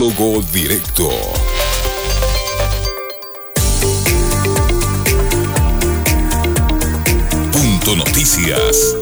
Diálogo Directo. Punto Noticias.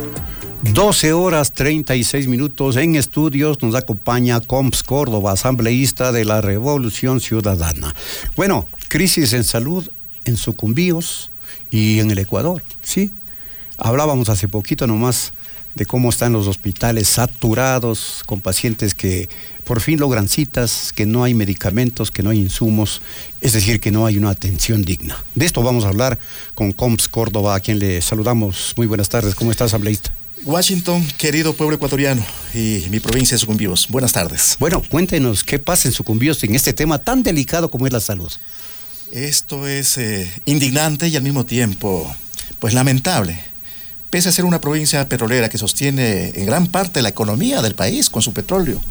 12:36 en estudios. Nos acompaña Comps Córdoba, asambleísta de la Revolución Ciudadana. Bueno, crisis en salud en Sucumbíos y en el Ecuador, ¿sí? Hablábamos hace poquito nomás de cómo están los hospitales saturados con pacientes que por fin logran citas, que no hay medicamentos, que no hay insumos, es decir, que no hay una atención digna. De esto vamos a hablar con Comps Córdoba, a quien le saludamos. Muy buenas tardes. ¿Cómo está, asambleísta? Washington, querido pueblo ecuatoriano y mi provincia de Sucumbíos. Buenas tardes. Bueno, cuéntenos qué pasa en Sucumbíos en este tema tan delicado como es la salud. Esto es indignante y al mismo tiempo, pues lamentable. Pese a ser una provincia petrolera que sostiene en gran parte la economía del país con su petróleo,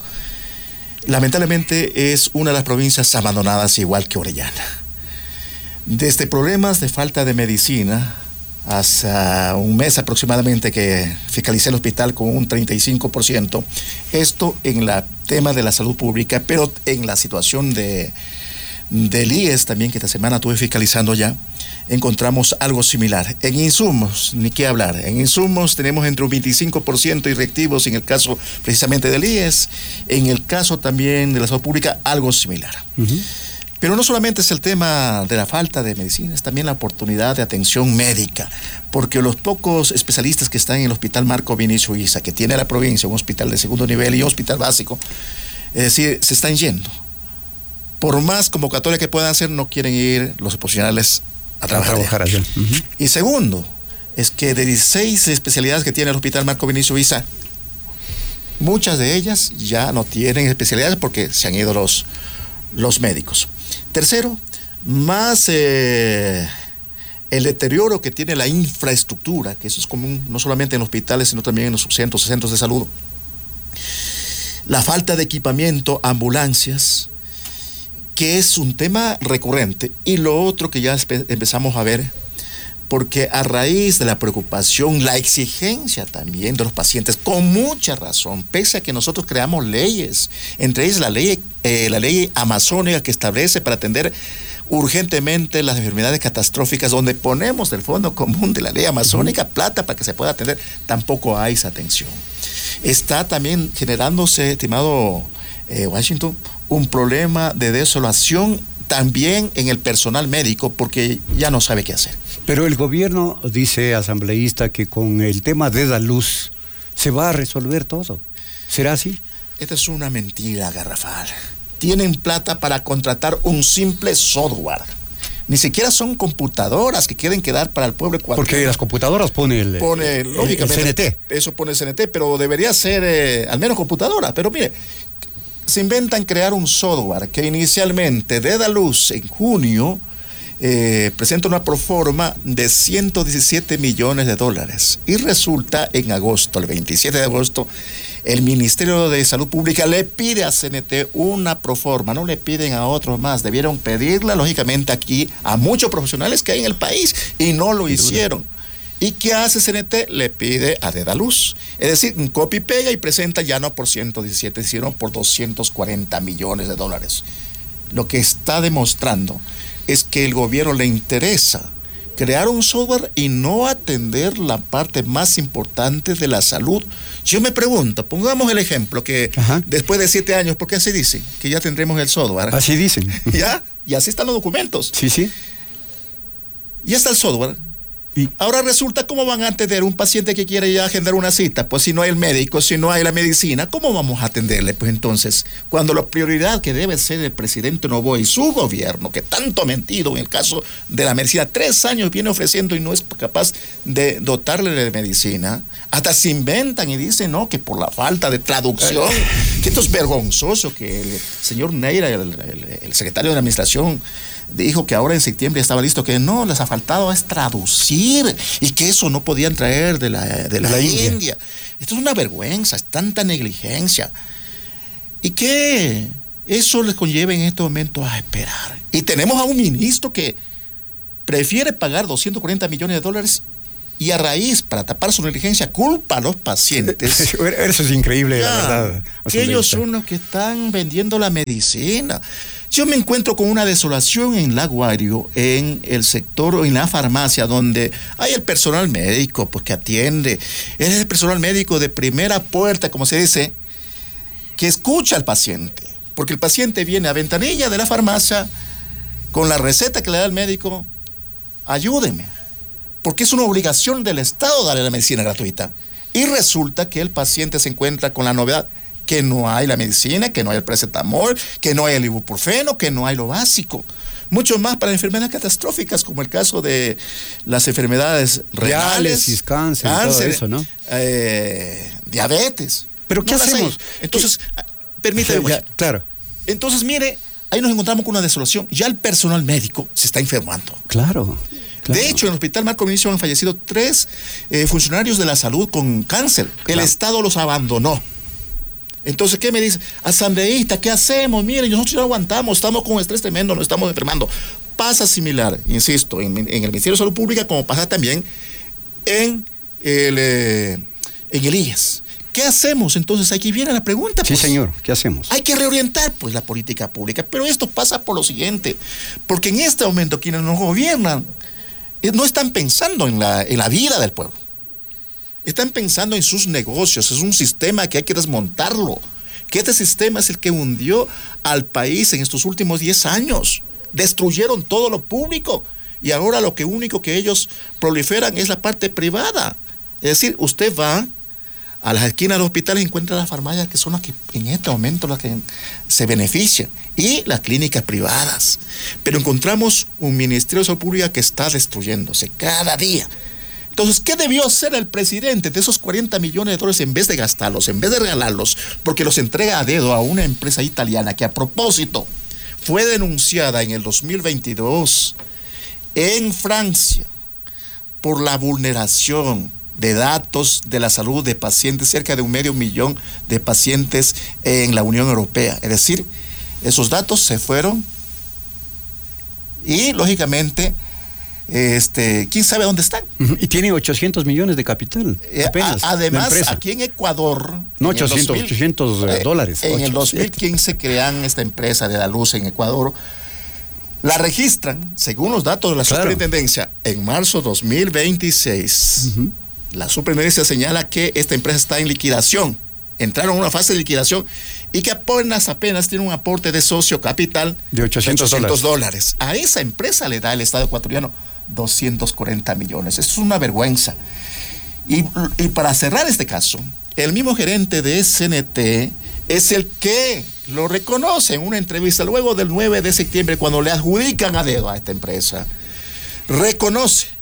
lamentablemente es una de las provincias abandonadas igual que Orellana. Desde problemas de falta de medicina, hasta un mes aproximadamente que fiscalicé el hospital con un 35%, esto en el tema de la salud pública, pero en la situación del IES también, que esta semana estuve fiscalizando ya, encontramos algo similar. En insumos, ni qué hablar, en insumos tenemos entre un 25% y reactivos en el caso precisamente del IES, en el caso también de la salud pública, algo similar. Pero no solamente es el tema de la falta de medicina, es también la oportunidad de atención médica, porque los pocos especialistas que están en el Hospital Marco Vinicio Isa, que tiene la provincia, un hospital de segundo nivel y un hospital básico, es decir, se están yendo. Por más convocatoria que puedan hacer, no quieren ir los profesionales a trabajar allá. Y segundo, es que de 16 especialidades que tiene el Hospital Marco Vinicio Isa, muchas de ellas ya no tienen especialidades porque se han ido los médicos. Tercero, más el deterioro que tiene la infraestructura, que eso es común no solamente en hospitales, sino también en los centros de salud. La falta de equipamiento, ambulancias, que es un tema recurrente. Y lo otro que ya empezamos a ver, porque a raíz de la preocupación, la exigencia también de los pacientes, con mucha razón, pese a que nosotros creamos leyes, entre ellas la ley amazónica que establece para atender urgentemente las enfermedades catastróficas, donde ponemos del fondo común de la ley amazónica plata para que se pueda atender, tampoco hay esa atención. Está también generándose, estimado Washington, un problema de desolación también en el personal médico, porque ya no sabe qué hacer. Pero el gobierno dice, asambleísta, que con el tema de la luz se va a resolver todo. ¿Será así? Esta es una mentira garrafal. Tienen plata para contratar un simple software. Ni siquiera son computadoras que quieren quedar para el pueblo ecuatoriano. Porque las computadoras pone lógicamente, el CNT. Eso pone el CNT, pero debería ser al menos computadora. Pero mire, se inventan crear un software que inicialmente de luz en junio presenta una proforma de $117 millones y resulta en agosto, el 27 de agosto, el Ministerio de Salud Pública le pide a CNT una proforma, no le piden a otros más, debieron pedirla lógicamente aquí a muchos profesionales que hay en el país y no lo hicieron. ¿Y qué hace CNT? Le pide a Dedaluz. Es decir, un copy y pega y presenta ya no por 117, sino por $240 millones. Lo que está demostrando es que el gobierno le interesa crear un software y no atender la parte más importante de la salud. Yo me pregunto, pongamos el ejemplo que después de 7 años, ¿por qué así dicen? Que ya tendremos el software. Así dicen. ¿Ya? Y así están los documentos. Sí. Ya está el software. Y ahora resulta, ¿cómo van a atender un paciente que quiere ya agendar una cita? Pues si no hay el médico, si no hay la medicina, ¿cómo vamos a atenderle? Pues entonces, cuando la prioridad que debe ser el presidente Noboa y su gobierno, que tanto ha mentido en el caso de la medicina, 3 años viene ofreciendo y no es capaz de dotarle de medicina, hasta se inventan y dicen, no, que por la falta de traducción, que esto es vergonzoso, que el señor Neira, el secretario de la administración, dijo que ahora en septiembre estaba listo, que no, les ha faltado es traducir y que eso no podían traer de la India. Esto es una vergüenza, es tanta negligencia. Y que eso les conlleva en este momento a esperar. Y tenemos a un ministro que prefiere pagar $240 millones y a raíz, para tapar su negligencia, culpa a los pacientes. Eso es increíble, la verdad. Que ellos son los que están vendiendo la medicina. Yo me encuentro con una desolación en Laguario, en el sector o en la farmacia, donde hay el personal médico pues, que atiende. Es el personal médico de primera puerta, como se dice, que escucha al paciente. Porque el paciente viene a ventanilla de la farmacia con la receta que le da el médico. Ayúdeme. Porque es una obligación del Estado darle la medicina gratuita. Y resulta que el paciente se encuentra con la novedad que no hay la medicina, que no hay el paracetamol, que no hay el ibuprofeno, que no hay lo básico. Mucho más para enfermedades catastróficas, como el caso de las enfermedades renales, diálisis, cáncer, todo eso, ¿no? Diabetes. ¿Pero qué hacemos? Entonces, permítame. Claro. Entonces, mire, ahí nos encontramos con una desolación. Ya el personal médico se está enfermando. Claro. De hecho, en el Hospital Marco Vinicio han fallecido 3 funcionarios de la salud con cáncer. Claro. El Estado los abandonó. Entonces, ¿qué me dice? Asambleísta, ¿qué hacemos? Mire, nosotros no aguantamos, estamos con un estrés tremendo, nos estamos enfermando. Pasa similar, insisto, en el Ministerio de Salud Pública, como pasa también en el IES. ¿Qué hacemos? Entonces, aquí viene la pregunta. Sí, señor, ¿qué hacemos? Hay que reorientar, pues, la política pública. Pero esto pasa por lo siguiente, porque en este momento quienes nos gobiernan no están pensando en la vida del pueblo. Están pensando en sus negocios. Es un sistema que hay que desmontarlo. Que este sistema es el que hundió al país en estos últimos 10 años. Destruyeron todo lo público. Y ahora lo único que ellos proliferan es la parte privada. Es decir, usted va a las esquinas de los hospitales y encuentra las farmacias que son las que en este momento las que se benefician. Y las clínicas privadas. Pero encontramos un Ministerio de Salud Pública que está destruyéndose cada día. Entonces, ¿qué debió hacer el presidente de esos 40 millones de dólares en vez de gastarlos, en vez de regalarlos, porque los entrega a dedo a una empresa italiana que a propósito fue denunciada en el 2022 en Francia por la vulneración de datos de la salud de pacientes, cerca de 500 000 de pacientes en la Unión Europea? Es decir, esos datos se fueron y, lógicamente, ¿quién sabe dónde están? Y tiene 800 millones de capital, apenas. Además, aquí en Ecuador... No, 800 dólares. En el 2015 crean esta empresa de la luz en Ecuador. La registran, según los datos de la superintendencia, en marzo 2026. La superintendencia señala que esta empresa está en liquidación. Entraron en una fase de liquidación y que apenas tiene un aporte de socio capital de 800 dólares. A esa empresa le da el Estado ecuatoriano 240 millones. Esto es una vergüenza. Y para cerrar este caso, el mismo gerente de SNT es el que lo reconoce en una entrevista luego del 9 de septiembre, cuando le adjudican a dedo a esta empresa. Reconoce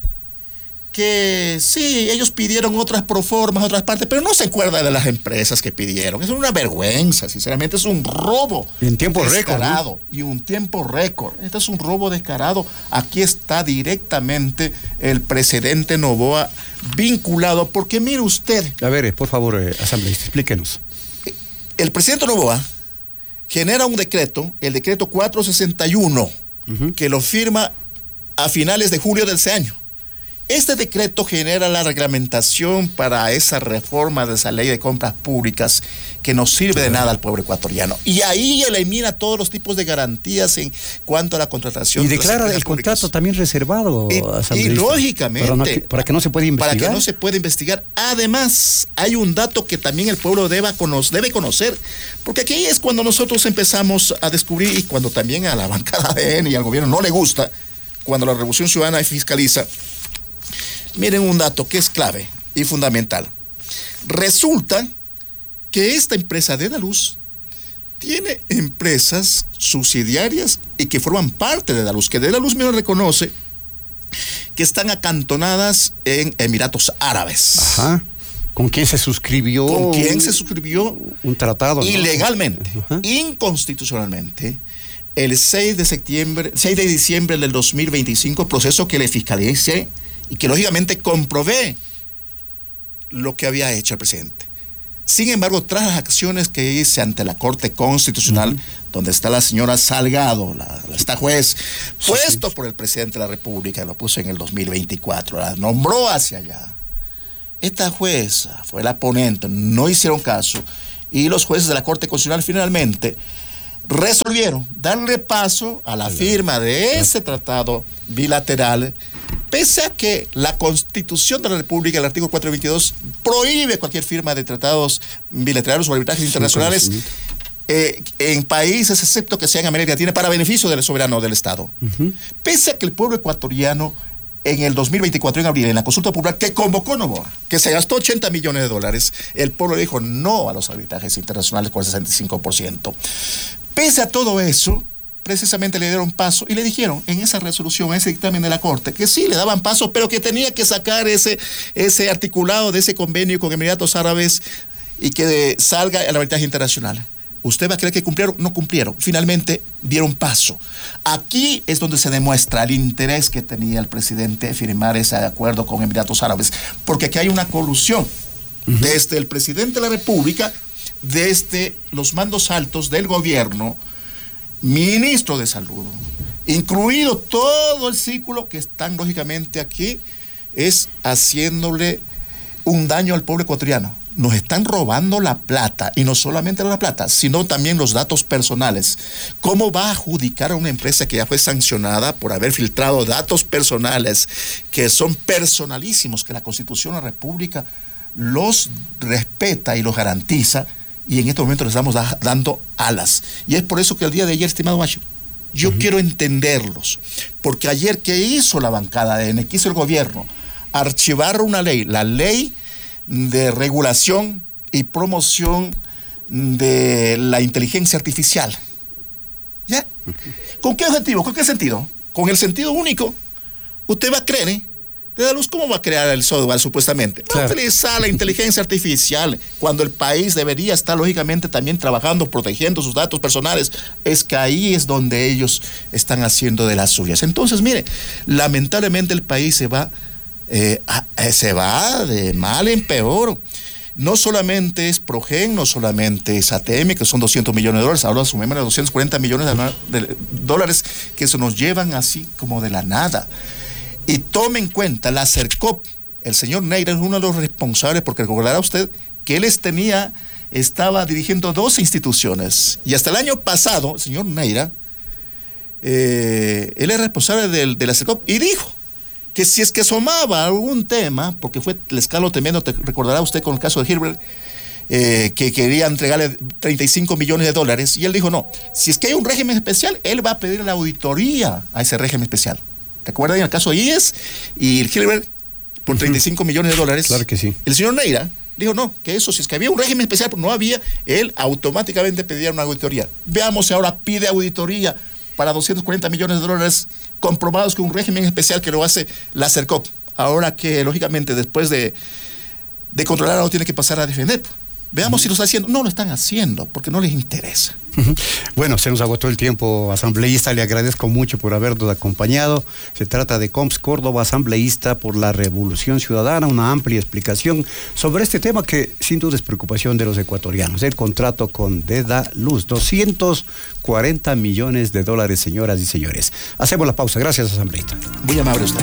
que sí, ellos pidieron otras proformas, otras partes, pero no se acuerda de las empresas que pidieron. Es una vergüenza, sinceramente, es un robo. En tiempo récord, ¿no? Y un tiempo récord. Este es un robo descarado. Aquí está directamente el presidente Noboa vinculado, porque mire usted. A ver, por favor, asambleísta, explíquenos. El presidente Noboa genera un decreto, el decreto 461, que lo firma a finales de julio de ese año. Este decreto genera la reglamentación para esa reforma de esa ley de compras públicas que no sirve de nada al pueblo ecuatoriano. Y ahí elimina todos los tipos de garantías en cuanto a la contratación. Y declara el contrato también reservado. Y lógicamente. Para que no se pueda investigar. Para que no se pueda investigar. Además, hay un dato que también el pueblo debe conocer. Porque aquí es cuando nosotros empezamos a descubrir, y cuando también a la bancada de ENE y al gobierno no le gusta, cuando la Revolución Ciudadana fiscaliza. Miren un dato que es clave y fundamental. Resulta que esta empresa de la luz tiene empresas subsidiarias y que forman parte de la luz, que de la luz mismo reconoce que están acantonadas en Emiratos Árabes. Ajá. ¿Con quién se suscribió? ¿Con quién se suscribió? Un tratado, ¿no? Ilegalmente, inconstitucionalmente. El 6 de diciembre del 2025, proceso que le fiscalicé y que lógicamente comprobé lo que había hecho el presidente. Sin embargo, tras las acciones que hice ante la Corte Constitucional, donde está la señora Salgado, esta juez, puesto por el presidente de la República, lo puso en el 2024, la nombró hacia allá. Esta jueza fue la ponente, no hicieron caso, y los jueces de la Corte Constitucional finalmente resolvieron darle paso a la firma de ese tratado bilateral, pese a que la Constitución de la República, el artículo 422, prohíbe cualquier firma de tratados bilaterales o arbitrajes internacionales en países, excepto que sean América Latina, para beneficio del soberano del Estado. Pese a que el pueblo ecuatoriano, en el 2024, en abril, en la consulta popular que convocó Noboa, que se gastó $80 millones, el pueblo dijo no a los arbitrajes internacionales con el 65%. Pese a todo eso, precisamente le dieron paso y le dijeron en esa resolución, en ese dictamen de la Corte, que sí, le daban paso, pero que tenía que sacar ese articulado de ese convenio con Emiratos Árabes y que salga el arbitraje internacional. ¿Usted va a creer que cumplieron? No cumplieron. Finalmente dieron paso. Aquí es donde se demuestra el interés que tenía el presidente de firmar ese acuerdo con Emiratos Árabes, porque aquí hay una colusión desde el presidente de la República, desde los mandos altos del gobierno, ministro de Salud, incluido todo el círculo que están lógicamente aquí, es haciéndole un daño al pueblo ecuatoriano. Nos están robando la plata, y no solamente la plata, sino también los datos personales. ¿Cómo va a adjudicar a una empresa que ya fue sancionada por haber filtrado datos personales que son personalísimos, que la Constitución de la República los respeta y los garantiza, y en este momento les estamos dando alas? Y es por eso que el día de ayer, estimado Macho, yo quiero entenderlos, porque ayer, ¿qué hizo la bancada de ENE? ¿Qué hizo el gobierno? Archivar una ley, la ley de regulación y promoción de la inteligencia artificial. ¿Ya? ¿Con qué objetivo? ¿Con qué sentido? Con el sentido único. Usted va a creer, de la luz, ¿cómo va a crear el software supuestamente? Va a utilizar la inteligencia artificial cuando el país debería estar lógicamente también trabajando, protegiendo sus datos personales. Es que ahí es donde ellos están haciendo de las suyas. Entonces, mire, lamentablemente el país se va de mal en peor. No solamente es Progen, no solamente es ATM, que son $200 millones, ahora sumemos a $240 millones de dólares que se nos llevan así como de la nada. Y tome en cuenta, la CERCOP, el señor Neira es uno de los responsables, porque recordará usted que él estaba dirigiendo 2 instituciones, y hasta el año pasado, el señor Neira, él es responsable de la CERCOP, y dijo que si es que asomaba algún tema, porque fue el escándalo tremendo, te recordará usted con el caso de Hilbert, que quería entregarle $35 millones, y él dijo no, si es que hay un régimen especial, él va a pedir la auditoría a ese régimen especial. ¿Recuerdan el caso de IES y Hilbert por $35 millones? Claro que sí. El señor Neira dijo no, que eso, si es que había un régimen especial, pero no había, él automáticamente pedía una auditoría. Veamos si ahora pide auditoría para $240 millones comprobados con un régimen especial que lo hace la CERCOP. Ahora que, lógicamente, después de controlar, tiene que pasar a defender. Veamos si lo está haciendo. No lo están haciendo porque no les interesa. Bueno, se nos agotó el tiempo, asambleísta. Le agradezco mucho por habernos acompañado. Se trata de Comps Córdoba, asambleísta por la Revolución Ciudadana. Una amplia explicación sobre este tema que sin duda es preocupación de los ecuatorianos. El contrato con Dedaluz, $240 millones, señoras y señores. Hacemos la pausa. Gracias, asambleísta. Muy amable usted.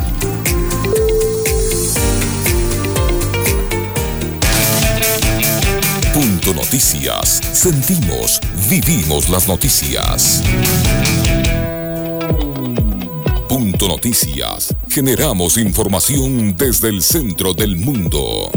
Punto Noticias. Sentimos, vivimos las noticias. Punto Noticias. Generamos información desde el centro del mundo.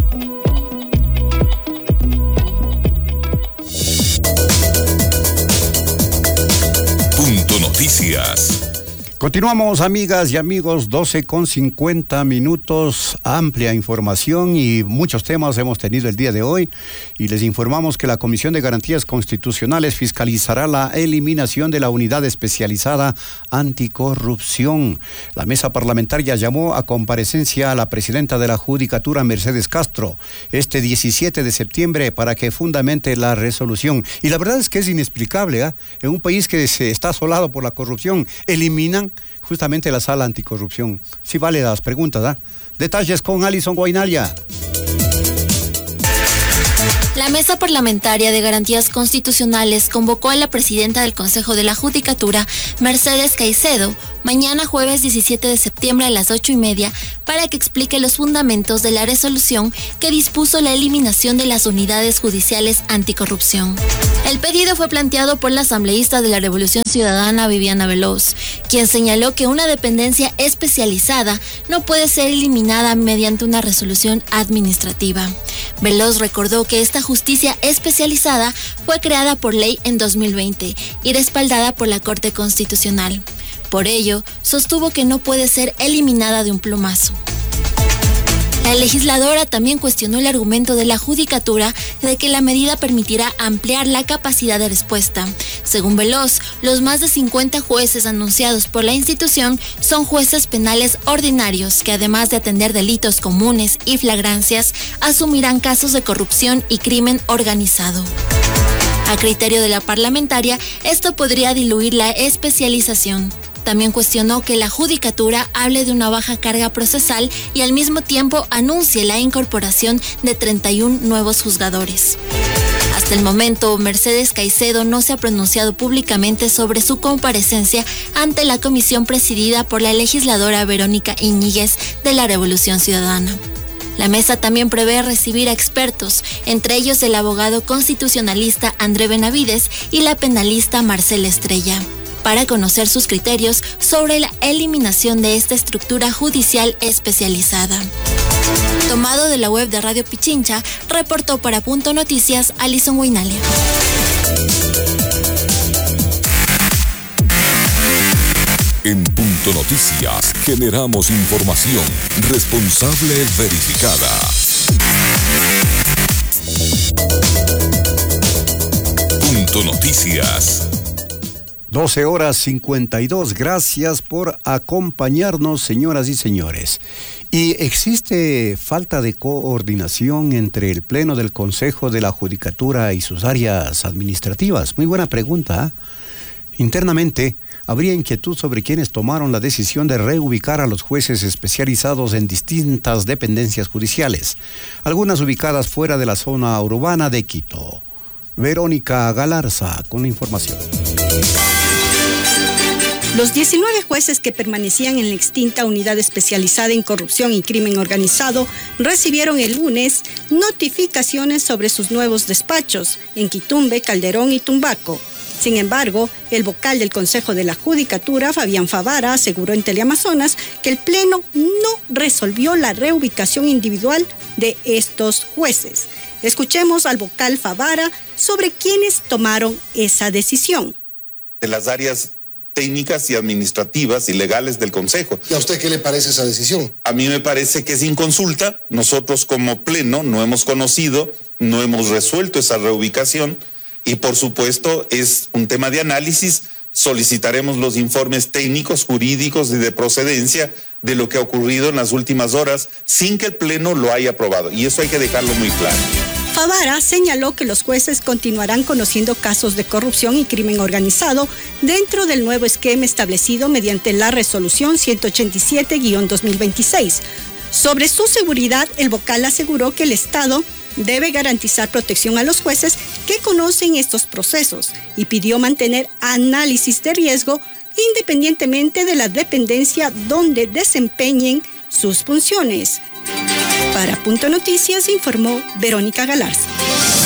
Punto Noticias. Continuamos, amigas y amigos, 12:50. Amplia información y muchos temas hemos tenido el día de hoy, y les informamos que la Comisión de Garantías Constitucionales fiscalizará la eliminación de la Unidad Especializada Anticorrupción. La mesa parlamentaria llamó a comparecencia a la presidenta de la Judicatura, Mercedes Castro, este 17 de septiembre para que fundamente la resolución. Y la verdad es que es inexplicable, ¿eh? En un país que se está asolado por la corrupción, eliminan justamente la sala anticorrupción. Sí vale las preguntas, ¿ah? Detalles con Alison Guainalla. La Mesa Parlamentaria de Garantías Constitucionales convocó a la presidenta del Consejo de la Judicatura, Mercedes Caicedo, mañana jueves 17 de septiembre a las 8:30 para que explique los fundamentos de la resolución que dispuso la eliminación de las unidades judiciales anticorrupción. El pedido fue planteado por la asambleísta de la Revolución Ciudadana, Viviana Veloz, quien señaló que una dependencia especializada no puede ser eliminada mediante una resolución administrativa. Veloz recordó que esta justicia especializada fue creada por ley en 2020 y respaldada por la Corte Constitucional. Por ello, sostuvo que no puede ser eliminada de un plumazo. La legisladora también cuestionó el argumento de la Judicatura de que la medida permitirá ampliar la capacidad de respuesta. Según Veloz, los más de 50 jueces anunciados por la institución son jueces penales ordinarios que, además de atender delitos comunes y flagrancias, asumirán casos de corrupción y crimen organizado. A criterio de la parlamentaria, esto podría diluir la especialización. También cuestionó que la Judicatura hable de una baja carga procesal y al mismo tiempo anuncie la incorporación de 31 nuevos juzgadores. Hasta el momento, Mercedes Caicedo no se ha pronunciado públicamente sobre su comparecencia ante la comisión presidida por la legisladora Verónica Iñiguez de la Revolución Ciudadana. La mesa también prevé recibir a expertos, entre ellos el abogado constitucionalista André Benavides y la penalista Marcela Estrella, para conocer sus criterios sobre la eliminación de esta estructura judicial especializada. Tomado de la web de Radio Pichincha, reportó para Punto Noticias Alison Huinalia. En Punto Noticias generamos información responsable verificada. Punto Noticias. 12:52. Gracias por acompañarnos, señoras y señores. ¿Y existe falta de coordinación entre el Pleno del Consejo de la Judicatura y sus áreas administrativas? Muy buena pregunta, ¿eh? Internamente, habría inquietud sobre quienes tomaron la decisión de reubicar a los jueces especializados en distintas dependencias judiciales, algunas ubicadas fuera de la zona urbana de Quito. Verónica Galarza con la información. Los 19 jueces que permanecían en la extinta unidad especializada en corrupción y crimen organizado recibieron el lunes notificaciones sobre sus nuevos despachos en Quitumbe, Calderón y Tumbaco. Sin embargo, el vocal del Consejo de la Judicatura, Fabián Favara, aseguró en Teleamazonas que el Pleno no resolvió la reubicación individual de estos jueces. Escuchemos al vocal Favara sobre quiénes tomaron esa decisión. De las áreas técnicas y administrativas y legales del Consejo. ¿Y a usted qué le parece esa decisión? A mí me parece que es inconsulta. Nosotros como Pleno no hemos conocido, no hemos resuelto esa reubicación y por supuesto es un tema de análisis. Solicitaremos los informes técnicos, jurídicos y de procedencia de lo que ha ocurrido en las últimas horas sin que el Pleno lo haya aprobado y eso hay que dejarlo muy claro. Favara señaló que los jueces continuarán conociendo casos de corrupción y crimen organizado dentro del nuevo esquema establecido mediante la resolución 187-2026. Sobre su seguridad, el vocal aseguró que el Estado debe garantizar protección a los jueces que conocen estos procesos y pidió mantener análisis de riesgo independientemente de la dependencia donde desempeñen sus funciones. Para Punto Noticias informó Verónica Galarza.